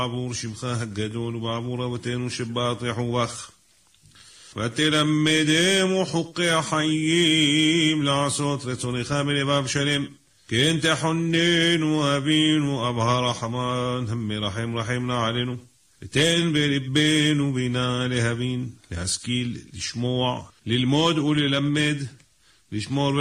בעבור שמך הגדול ובעבור אבותינו שבארצך בך. ותלמדם וחוקי החיים לעשות רצונך בלבב שלם. כן תחוננו אבינו אבא רחמן המרחם רחמנה עלינו. ותן בלבנו בינה להבין, להשכיל, לשמוע, ללמוד וללמד, לשמור